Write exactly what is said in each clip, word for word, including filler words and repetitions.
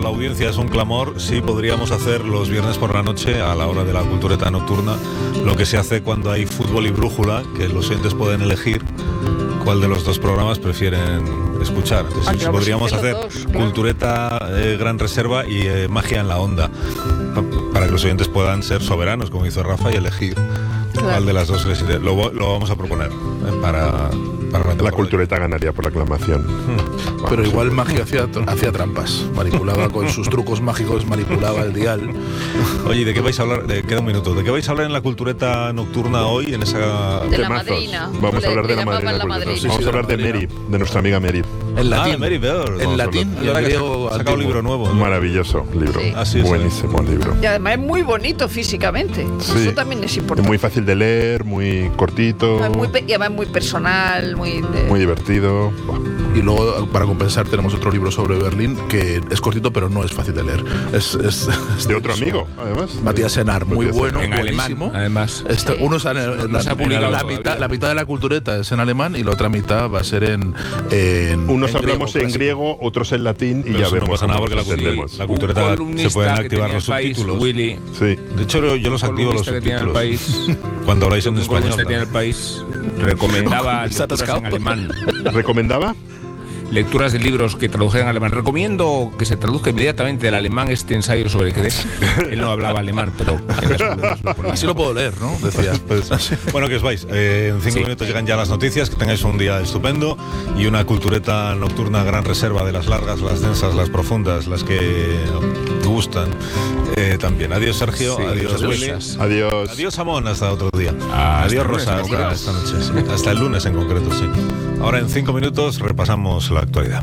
la audiencia es un clamor, sí podríamos hacer los viernes por la noche, a la hora de la cultureta nocturna, lo que se hace cuando hay fútbol y brújula, que los oyentes pueden elegir cuál de los dos programas prefieren escuchar. Entonces, ah, claro, podríamos hacer dos, claro. Cultureta, eh, Gran Reserva y eh, Magia en la Onda, para que los oyentes puedan ser soberanos, como hizo Rafa, y elegir claro. cuál de las dos les iré. Lo, lo vamos a proponer eh, para... La cultureta ganaría por aclamación. Hmm. Pero igual Magia hacía, hacía trampas. Manipulaba con sus trucos mágicos, manipulaba el dial. Oye, ¿de qué vais a hablar? De, queda un minuto. ¿De qué vais a hablar en la cultureta nocturna hoy? En esa... De la madrina. Vamos le, a hablar de la madrina. madrina. madrina. Sí, sí, Vamos a hablar de Mary, de nuestra amiga Mary. En latín. Ah, Mary Beard. En latín. Y ahora que ha sacado un libro nuevo. Un maravilloso libro. Sí. Así es, buenísimo sí. libro. Y además es muy bonito físicamente. Sí. Eso también es importante. Es muy fácil de leer, muy cortito. No, es muy, y además muy personal, muy... De... Muy divertido. Y luego, para compensar, tenemos otro libro sobre Berlín que es cortito, pero no es fácil de leer. Es, es, es de otro amigo, además. Matías Senar, muy Matías bueno, en buenísimo. alemán, además. Este, uno es en, en, no la, se ha publicado la, mitad, la mitad de la cultureta es en alemán y la otra mitad va a ser en. en Unos en hablamos griego, en griego, otros en latín y pero ya eso vemos. No pasa nada porque la, entendemos. la cultureta se pueden activar los subtítulos. Willy. Sí. De hecho, yo los activo los subtítulos. País, cuando habláis en español. Cuando tiene el país recomendaba lecturas en alemán. ¿Recomendaba? Lecturas de libros que tradujeran alemán. Recomiendo que se traduzca inmediatamente del alemán este ensayo sobre qué. Él no hablaba alemán, pero así lo puedo leer, ¿no? Decía. Pues, bueno, que os vais. Eh, en cinco sí. minutos llegan ya las noticias. Que tengáis un día estupendo y una cultureta nocturna Gran Reserva, de las largas, las densas, las profundas, las que gustan. Eh, también. Adiós, Sergio. Sí, adiós, Willy. Adiós. Adiós, Amón. Hasta otro día. Hasta adiós, Rosa. Hasta esta noche. Sí. Hasta el lunes en concreto, sí. Ahora en cinco minutos repasamos la actualidad.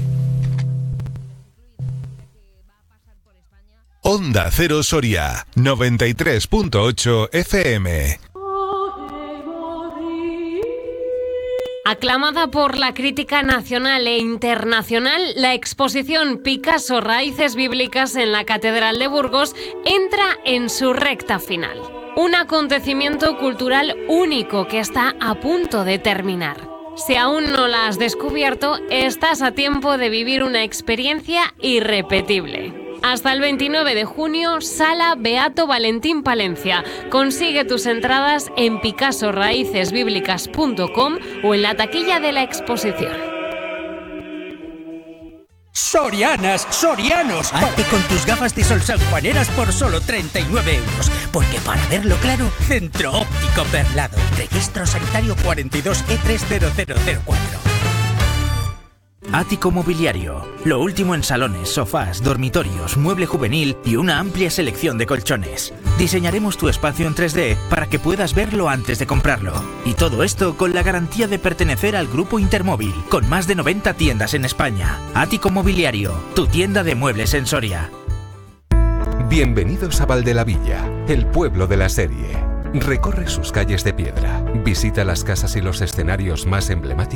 Onda Cero Soria, noventa y tres punto ocho F M. Aclamada por la crítica nacional e internacional, la exposición Picasso Raíces Bíblicas en la Catedral de Burgos entra en su recta final. Un acontecimiento cultural único que está a punto de terminar. Si aún no la has descubierto, estás a tiempo de vivir una experiencia irrepetible. Hasta el veintinueve de junio, Sala Beato Valentín Palencia. Consigue tus entradas en picasso raíces bíblicas punto com o en la taquilla de la exposición. Sorianas, sorianos, hazte con tus gafas de sol sanjuaneras por solo treinta y nueve euros. Porque para verlo claro, Centro Óptico Perlado. Registro sanitario cuarenta y dos E tres cero cero cero cuatro. Ático Mobiliario. Lo último en salones, sofás, dormitorios, mueble juvenil y una amplia selección de colchones. Diseñaremos tu espacio en tres D para que puedas verlo antes de comprarlo. Y todo esto con la garantía de pertenecer al Grupo Intermóvil, con más de noventa tiendas en España. Ático Mobiliario, tu tienda de muebles en Soria. Bienvenidos a Valdelavilla, el pueblo de la serie. Recorre sus calles de piedra, visita las casas y los escenarios más emblemáticos